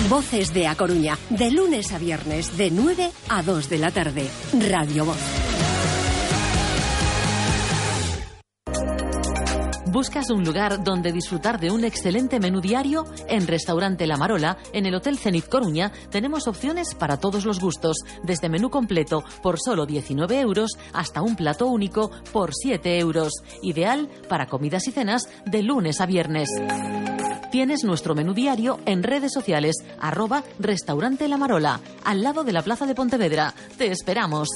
Voces de A Coruña, de lunes a viernes, de 9 a 2 de la tarde. Radio Voz. ¿Buscas un lugar donde disfrutar de un excelente menú diario? En Restaurante La Marola, en el Hotel Zenit Coruña, tenemos opciones para todos los gustos, desde menú completo por solo 19 euros hasta un plato único por 7 euros. Ideal para comidas y cenas de lunes a viernes. Tienes nuestro menú diario en redes sociales, @Restaurante La Marola, al lado de la Plaza de Pontevedra. Te esperamos.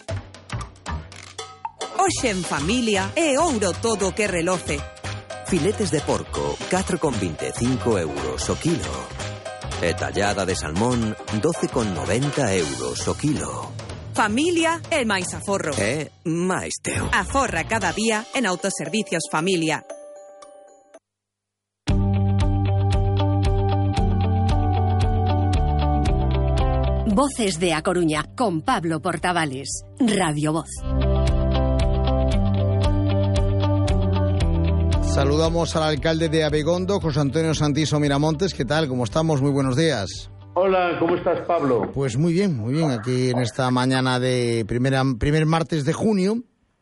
Hoxe en familia é ouro todo o que reloce. Filetes de porco, 4,25 euros o kilo. E tallada de salmón, 12,90 euros o kilo. Familia é máis aforro. É máis teu. Aforra cada día en Autoservicios Familia. Voces de A Coruña, con Pablo Portavales. Radio Voz. Saludamos al alcalde de Abegondo, José Antonio Santiso Miramontes. ¿Qué tal? ¿Cómo estamos? Muy buenos días. Hola, ¿cómo estás, Pablo? Pues muy bien, aquí en esta mañana de primer martes de junio,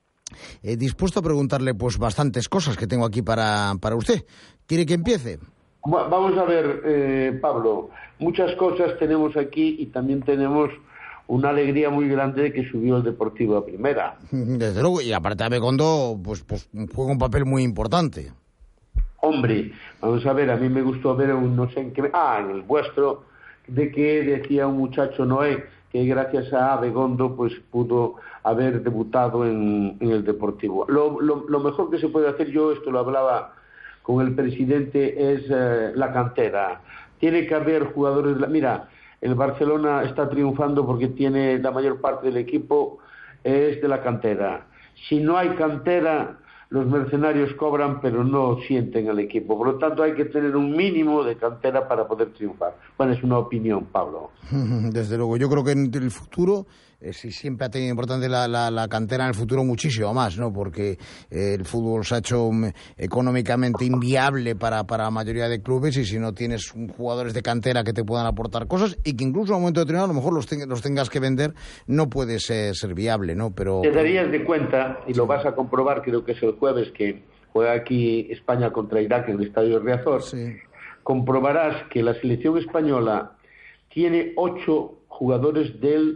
dispuesto a preguntarle pues bastantes cosas que tengo aquí para usted. ¿Quiere que empiece? Vamos a ver, Pablo, muchas cosas tenemos aquí y también tenemos una alegría muy grande de que subió el Deportivo a primera. Desde luego, y aparte Abegondo pues juega un papel muy importante. Hombre, vamos a ver, a mí me gustó ver no sé en qué... en el vuestro, de que decía un muchacho Noé que gracias a Abegondo pues pudo haber debutado en el Deportivo. Lo mejor que se puede hacer, yo esto lo hablaba con el presidente, es la cantera. Tiene que haber jugadores... Mira, el Barcelona está triunfando porque tiene la mayor parte del equipo es de la cantera. Si no hay cantera, los mercenarios cobran pero no sienten al equipo. Por lo tanto, hay que tener un mínimo de cantera para poder triunfar. Bueno, es una opinión, Pablo. Desde luego, yo creo que en el futuro... sí, siempre ha tenido importante la cantera, en el futuro muchísimo más, ¿no? Porque el fútbol se ha hecho económicamente inviable para la mayoría de clubes, y si no tienes jugadores de cantera que te puedan aportar cosas y que incluso en un momento determinado a lo mejor los tengas que vender, no puede ser viable, ¿no? Pero te darías de cuenta, y lo vas a comprobar, creo que es el jueves que juega aquí España contra Irak en el Estadio Riazor, sí. Comprobarás que la selección española tiene 8 jugadores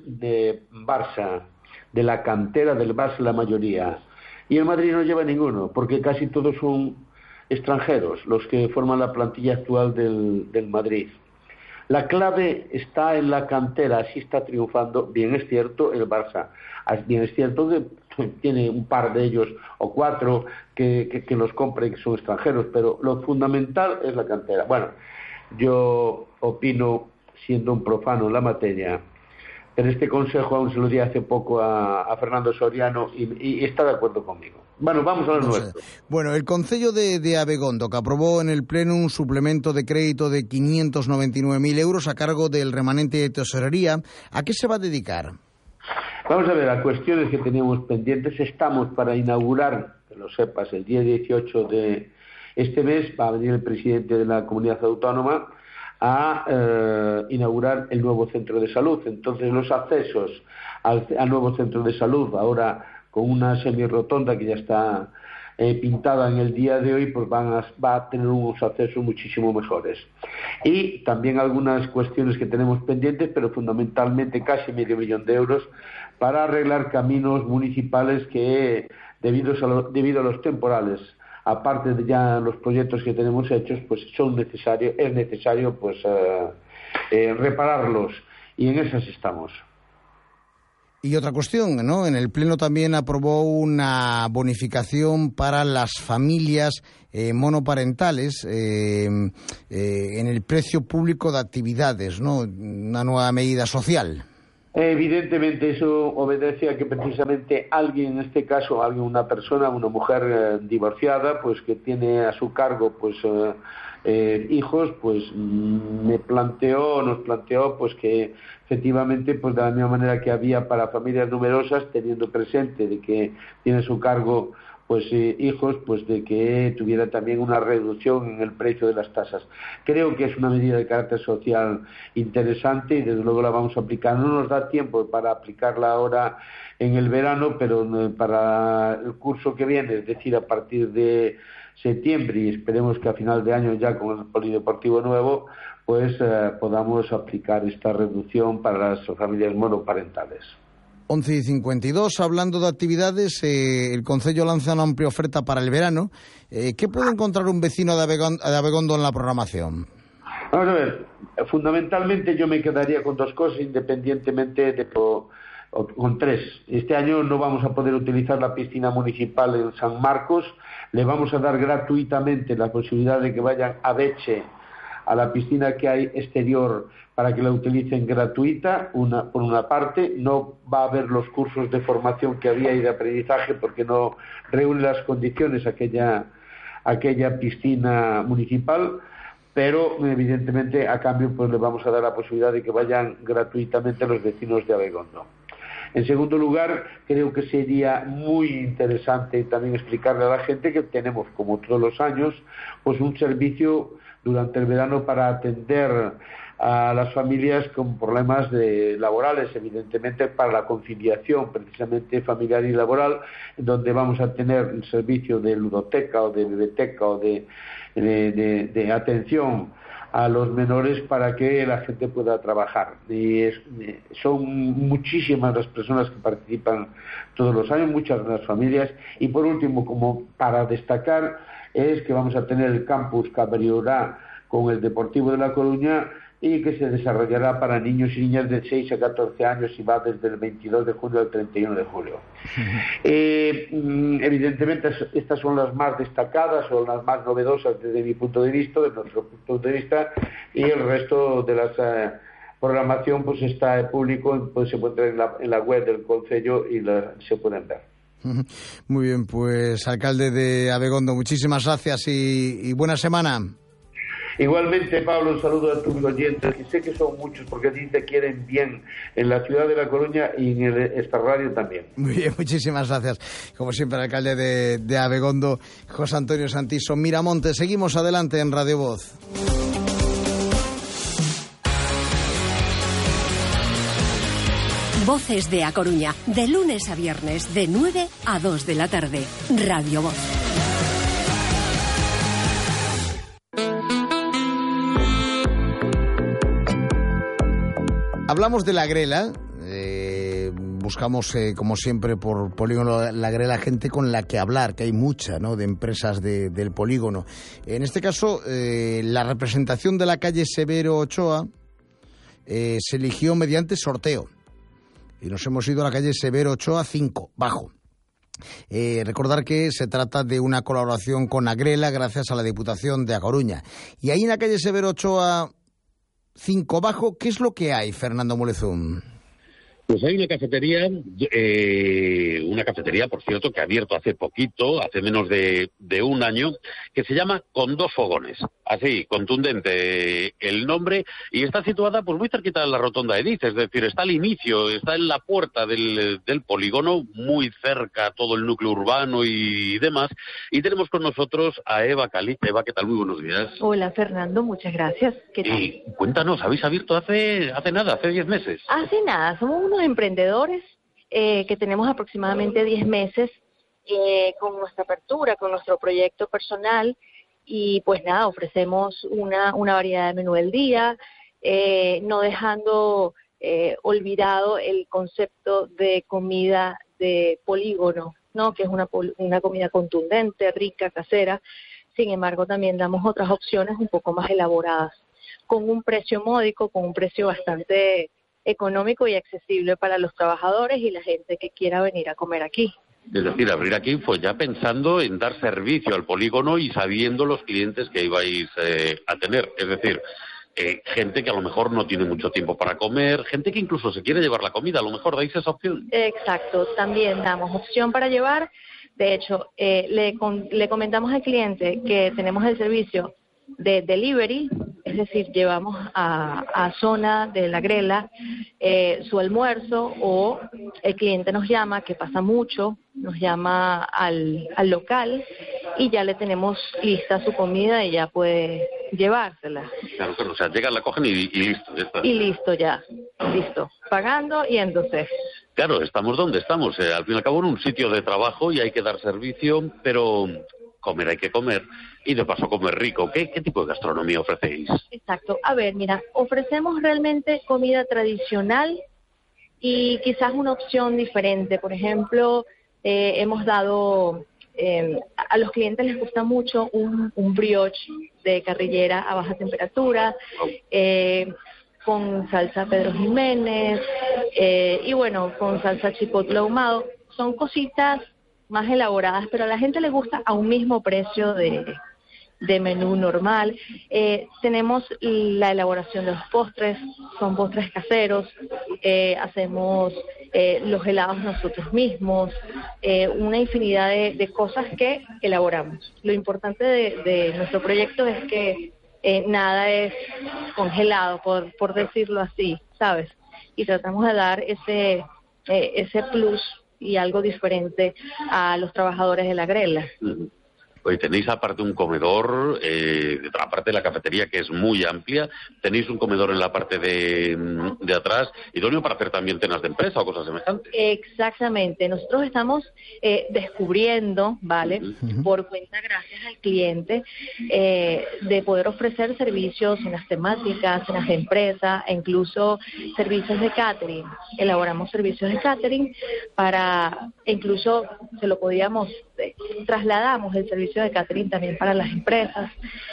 de Barça, de la cantera del Barça la mayoría, y el Madrid no lleva ninguno, porque casi todos son extranjeros los que forman la plantilla actual del Madrid. La clave está en la cantera, así está triunfando. Bien es cierto el Barça, bien es cierto que tiene un par de ellos o 4 que los compra y que son extranjeros, pero lo fundamental es la cantera. Bueno, yo opino, siendo un profano en la materia, pero este consejo aún se lo di hace poco a Fernando Soriano y está de acuerdo conmigo. Bueno, vamos a lo nuestro. Bueno, el Concello de Abegondo, que aprobó en el Pleno un suplemento de crédito de 599.000 euros a cargo del remanente de tesorería, ¿a qué se va a dedicar? Vamos a ver, a cuestiones que teníamos pendientes. Estamos para inaugurar, que lo sepas, el día 18 de este mes va a venir el presidente de la comunidad autónoma a inaugurar el nuevo centro de salud. Entonces los accesos al nuevo centro de salud, ahora con una semirrotonda que ya está pintada en el día de hoy, pues va a tener unos accesos muchísimo mejores. Y también algunas cuestiones que tenemos pendientes, pero fundamentalmente casi 500.000 euros para arreglar caminos municipales que debido a los temporales, aparte de ya los proyectos que tenemos hechos, pues es necesario pues repararlos, y en esas estamos. Y otra cuestión, ¿no? En el Pleno también aprobó una bonificación para las familias monoparentales en el precio público de actividades, ¿no? Una nueva medida social. Evidentemente eso obedece a que precisamente alguien, en este caso una persona, una mujer divorciada, pues que tiene a su cargo pues hijos, pues nos planteó pues que efectivamente, pues de la misma manera que había para familias numerosas, teniendo presente de que tiene a su cargo hijos, pues de que tuviera también una reducción en el precio de las tasas. Creo que es una medida de carácter social interesante y desde luego la vamos a aplicar. No nos da tiempo para aplicarla ahora en el verano, pero para el curso que viene, es decir, a partir de septiembre, y esperemos que a final de año ya con el polideportivo nuevo, pues podamos aplicar esta reducción para las familias monoparentales. 11:52, hablando de actividades, el Concello lanza una amplia oferta para el verano. ¿Qué puede encontrar un vecino de Abegondo en la programación? Vamos a ver, fundamentalmente yo me quedaría con dos cosas, independientemente con tres. Este año no vamos a poder utilizar la piscina municipal en San Marcos, le vamos a dar gratuitamente la posibilidad de que vayan a Beche, a la piscina que hay exterior, para que la utilicen gratuita, por una parte. No va a haber los cursos de formación que había y de aprendizaje porque no reúne las condiciones aquella piscina municipal, pero evidentemente a cambio pues le vamos a dar la posibilidad de que vayan gratuitamente los vecinos de Abegondo. En segundo lugar, creo que sería muy interesante también explicarle a la gente que tenemos, como todos los años, pues un servicio durante el verano para atender a las familias con problemas laborales, evidentemente para la conciliación precisamente familiar y laboral, donde vamos a tener un servicio de ludoteca o de biblioteca o de atención a los menores para que la gente pueda trabajar. Y son muchísimas las personas que participan todos los años, muchas de las familias. Y por último, como para destacar, es que vamos a tener el campus que abrirá con el Deportivo de La Coruña y que se desarrollará para niños y niñas de 6 a 14 años y va desde el 22 de junio al 31 de julio. Evidentemente estas son las más destacadas o las más novedosas desde mi punto de vista, de nuestro punto de vista, y el resto de la programación pues está público, pues se puede entrar en la web del Concello y se pueden ver. Muy bien, pues alcalde de Abegondo, muchísimas gracias y buena semana. Igualmente, Pablo, un saludo a tus oyentes, que sé que son muchos porque a ti te quieren bien en la ciudad de La Coruña y en esta radio también. Muy bien, muchísimas gracias. Como siempre, alcalde de Abegondo, José Antonio Santiso Miramonte. Seguimos adelante en Radio Voz. Voces de A Coruña, de lunes a viernes, de 9 a 2 de la tarde. Radio Voz. Hablamos de La Grela, buscamos como siempre por Polígono La Grela gente con la que hablar, que hay mucha, ¿no?, de empresas del polígono. En este caso, la representación de la calle Severo Ochoa se eligió mediante sorteo y nos hemos ido a la calle Severo Ochoa 5, bajo. Recordar que se trata de una colaboración con La Grela gracias a la Diputación de A Coruña. Y ahí en la calle Severo Ochoa 5 bajo, ¿qué es lo que hay, Fernando Molezún? Pues hay una cafetería, por cierto, que ha abierto hace poquito, hace menos de un año, que se llama Con Dos Fogones. Así, contundente el nombre, y está situada pues muy cerquita de la rotonda de Diz, es decir, está al inicio, está en la puerta del polígono, muy cerca a todo el núcleo urbano y demás, y tenemos con nosotros a Eva Cali. Eva, ¿qué tal? Muy buenos días. Hola, Fernando, muchas gracias. ¿Qué tal? Y cuéntanos, ¿habéis abierto hace nada, hace 10 meses? Hace nada, somos unos emprendedores que tenemos aproximadamente 10 meses con nuestra apertura, con nuestro proyecto personal, y pues nada, ofrecemos una variedad de menú del día, no dejando olvidado el concepto de comida de polígono, ¿no?, que es una comida contundente, rica, casera. Sin embargo, también damos otras opciones un poco más elaboradas, con un precio módico, con un precio bastante económico y accesible para los trabajadores y la gente que quiera venir a comer aquí. Es decir, abrir aquí fue ya pensando en dar servicio al polígono y sabiendo los clientes que ibais a tener. Es decir, gente que a lo mejor no tiene mucho tiempo para comer, gente que incluso se quiere llevar la comida, a lo mejor dais esa opción. Exacto, también damos opción para llevar. De hecho, le comentamos al cliente que tenemos el servicio de delivery, es decir, llevamos a zona de La Grela su almuerzo, o el cliente nos llama, que pasa mucho, nos llama al local y ya le tenemos lista su comida y ya puede llevársela. Claro, o sea, llegan, la cogen y listo, ya está. Y listo ya, listo, pagando y yéndose. Claro, estamos donde estamos, al fin y al cabo en un sitio de trabajo y hay que dar servicio, pero comer hay que comer y de paso comer rico. ¿Qué tipo de gastronomía ofrecéis? Exacto, a ver, mira, ofrecemos realmente comida tradicional y quizás una opción diferente. Por ejemplo, hemos dado, a los clientes les gusta mucho un brioche de carrillera a baja temperatura, con salsa Pedro Jiménez, y bueno, con salsa chipotle ahumado. Son cositas más elaboradas, pero a la gente le gusta a un mismo precio de menú normal. Tenemos la elaboración de los postres, son postres caseros, hacemos los helados nosotros mismos, una infinidad de cosas que elaboramos. Lo importante de nuestro proyecto es que nada es congelado, por decirlo así, ¿sabes? Y tratamos de dar ese plus y algo diferente a los trabajadores de la grela. Hoy tenéis aparte un comedor, aparte de la cafetería que es muy amplia, tenéis un comedor en la parte de atrás, idóneo para hacer también cenas de empresa o cosas semejantes. Exactamente, nosotros estamos descubriendo, ¿vale? Por cuenta, gracias al cliente, de poder ofrecer servicios en las temáticas, en las empresas, e incluso servicios de catering. Elaboramos servicios de catering para, incluso se lo podíamos, trasladamos el servicio de catering también para las empresas,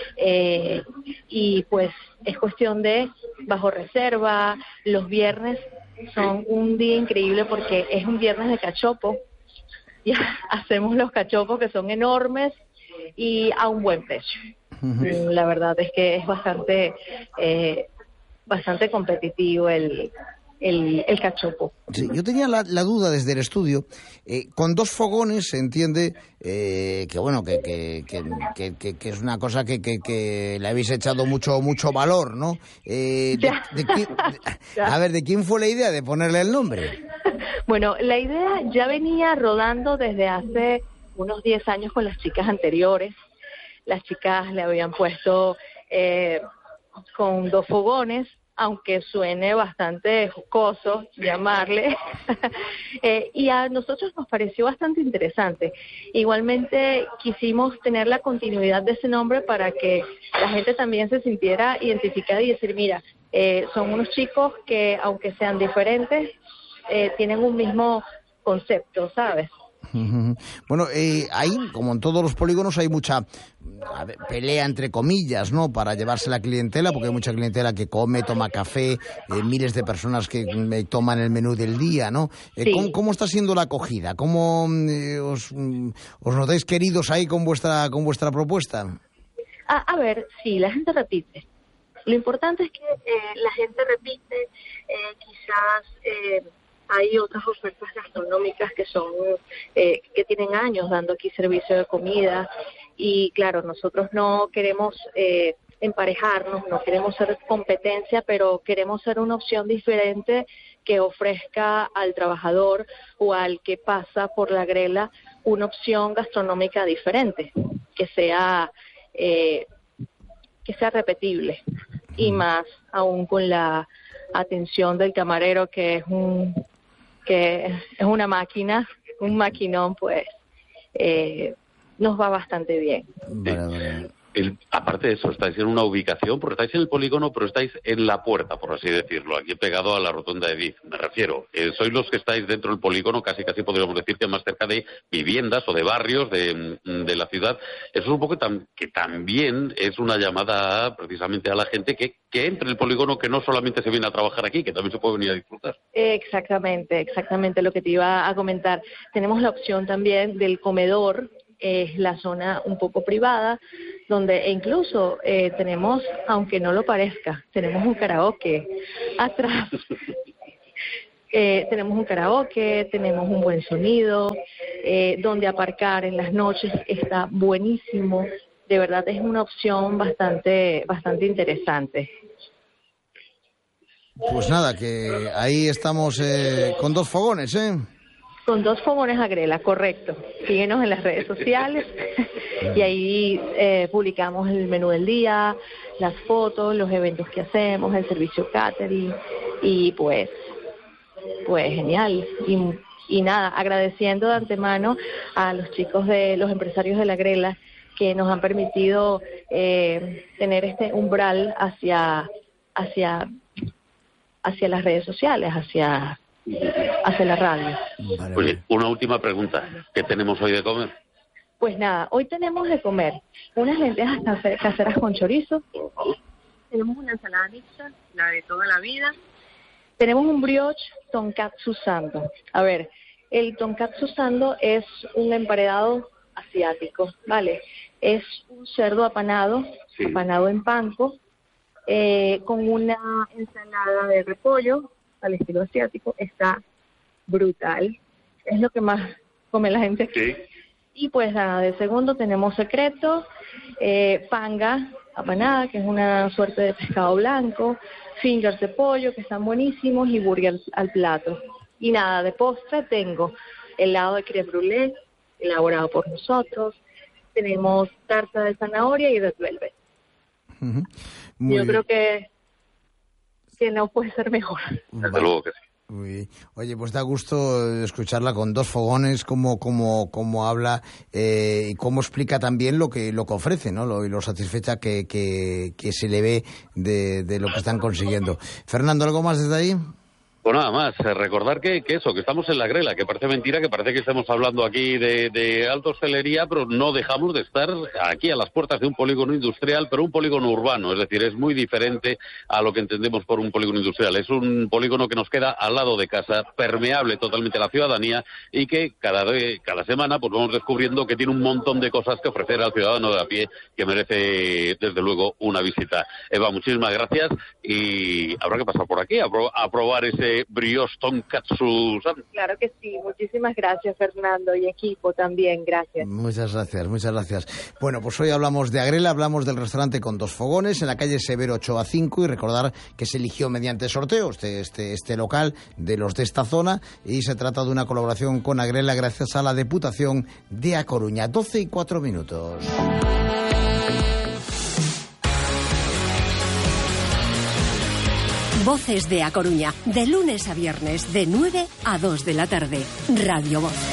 y pues es cuestión de bajo reserva. Los viernes son un día increíble porque es un viernes de cachopo, y hacemos los cachopos que son enormes y a un buen precio. La verdad es que es bastante competitivo el cachopo. Sí, yo tenía la duda desde el estudio, con 2 fogones se entiende que bueno, que es una cosa que le habéis echado mucho valor, ¿no? A ver, ¿de quién fue la idea de ponerle el nombre? Bueno, la idea ya venía rodando desde hace unos 10 años con las chicas anteriores. Las chicas le habían puesto con 2 fogones, aunque suene bastante jocoso llamarle, y a nosotros nos pareció bastante interesante. Igualmente quisimos tener la continuidad de ese nombre para que la gente también se sintiera identificada y decir, mira, son unos chicos que, aunque sean diferentes, tienen un mismo concepto, ¿sabes? Bueno, ahí, como en todos los polígonos, hay mucha pelea, entre comillas, ¿no?, para llevarse la clientela, porque hay mucha clientela que come, toma café, miles de personas que toman el menú del día, ¿no? Sí. ¿Cómo está siendo la acogida? ¿Cómo os notáis queridos ahí con vuestra propuesta? A ver, sí, la gente repite. Lo importante es que la gente repite, quizás... hay otras ofertas gastronómicas que son que tienen años dando aquí servicio de comida, y claro, nosotros no queremos emparejarnos, no queremos ser competencia, pero queremos ser una opción diferente que ofrezca al trabajador o al que pasa por la grela una opción gastronómica diferente, que sea repetible, y más aún con la atención del camarero, que es una máquina, un maquinón, pues nos va bastante bien. Vale. Aparte de eso, estáis en una ubicación, porque estáis en el polígono, pero estáis en la puerta, por así decirlo, aquí pegado a la rotonda de Edith, me refiero. Sois los que estáis dentro del polígono, casi podríamos decir que más cerca de viviendas o de barrios de la ciudad. Eso es un poco que también es una llamada precisamente a la gente que entre el polígono, que no solamente se viene a trabajar aquí, que también se puede venir a disfrutar. Exactamente lo que te iba a comentar. Tenemos la opción también del comedor. Es la zona un poco privada, donde incluso tenemos, aunque no lo parezca, tenemos un karaoke atrás. Tenemos un karaoke, tenemos un buen sonido, donde aparcar en las noches está buenísimo. De verdad es una opción bastante interesante. Pues nada, que ahí estamos con 2 fogones, ¿eh? Con 2 fogones Agrela, correcto. Síguenos en las redes sociales y ahí publicamos el menú del día, las fotos, los eventos que hacemos, el servicio catering y pues genial. Y nada, agradeciendo de antemano a los chicos de los empresarios de la Agrela que nos han permitido tener este umbral hacia las redes sociales, hacia la radio. Oye, una última pregunta. ¿Qué tenemos hoy de comer? Pues nada, hoy tenemos de comer unas lentejas caseras con chorizo, tenemos una ensalada mixta, la de toda la vida, tenemos un brioche tonkatsu sando. A ver, el tonkatsu sando es un emparedado asiático, ¿vale? Es un cerdo apanado en panko, con una ensalada de repollo al estilo asiático. Está brutal, es lo que más come la gente aquí. Sí. Y pues nada, de segundo tenemos secreto, panga apanada, que es una suerte de pescado blanco, fingers de pollo, que están buenísimos, y burgers al plato. Y nada, de postre tengo helado de crème brûlée, elaborado por nosotros, tenemos tarta de zanahoria y red velvet. Yo creo que no puede ser mejor. Desde luego que sí. Oye, pues da gusto escucharla con 2 fogones, cómo habla y cómo explica también lo que ofrece, ¿no? Y lo satisfecha que se le ve de lo que están consiguiendo. Fernando, ¿algo más desde ahí? Pues nada más, recordar que estamos en la Agrela, que parece mentira, que parece que estemos hablando aquí de alta hostelería, pero no dejamos de estar aquí a las puertas de un polígono industrial, pero un polígono urbano, es decir, es muy diferente a lo que entendemos por un polígono industrial. Es un polígono que nos queda al lado de casa, permeable totalmente a la ciudadanía y que cada semana pues vamos descubriendo que tiene un montón de cosas que ofrecer al ciudadano de a pie que merece desde luego una visita. Eva, muchísimas gracias y habrá que pasar por aquí a probar ese brioche tonkatsu. Claro que sí, muchísimas gracias Fernando y equipo también, gracias. Muchas gracias. Bueno, pues hoy hablamos de Agrela, hablamos del restaurante con 2 fogones en la calle Severo Ochoa 5 y recordar que se eligió mediante sorteo este local de los de esta zona y se trata de una colaboración con Agrela gracias a la Deputación de A Coruña. 12:04. Voces de A Coruña, de lunes a viernes, de 9 a 2 de la tarde. Radio Voz.